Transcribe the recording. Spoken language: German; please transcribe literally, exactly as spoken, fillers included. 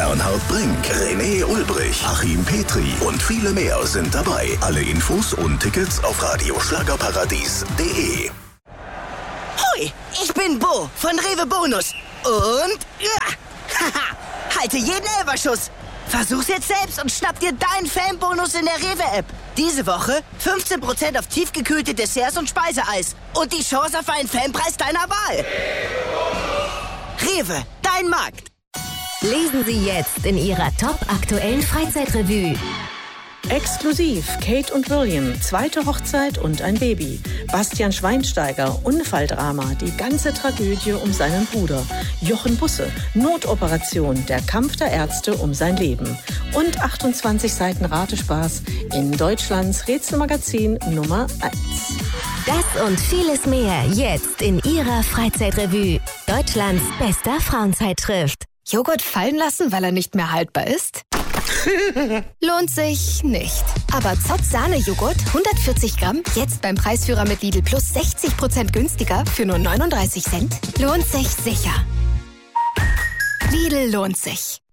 Bernhard Brink, René Ulbrich, Achim Petri und viele mehr sind dabei. Alle Infos und Tickets auf radioschlagerparadies punkt de. Hui, ich bin Bo von Rewe Bonus. Und ja, haha, halte jeden Elferschuss. Versuch's jetzt selbst und schnapp dir deinen Fanbonus in der Rewe-App. Diese Woche fünfzehn Prozent auf tiefgekühlte Desserts und Speiseeis. Und die Chance auf einen Fanpreis deiner Wahl. Rewe, dein Markt. Lesen Sie jetzt in Ihrer top-aktuellen Freizeitrevue. Exklusiv Kate und William, zweite Hochzeit und ein Baby. Bastian Schweinsteiger, Unfalldrama, die ganze Tragödie um seinen Bruder. Jochen Busse, Notoperation, der Kampf der Ärzte um sein Leben. Und achtundzwanzig Seiten Ratespaß in Deutschlands Rätselmagazin Nummer eins. Das und vieles mehr jetzt in Ihrer Freizeitrevue. Deutschlands bester Frauenzeitschrift. Joghurt fallen lassen, weil er nicht mehr haltbar ist? Lohnt sich nicht. Aber Zott Sahne-Joghurt, hundertvierzig Gramm, jetzt beim Preisführer mit Lidl Plus sechzig Prozent günstiger für nur neununddreißig Cent. Lohnt sich sicher. Lidl lohnt sich.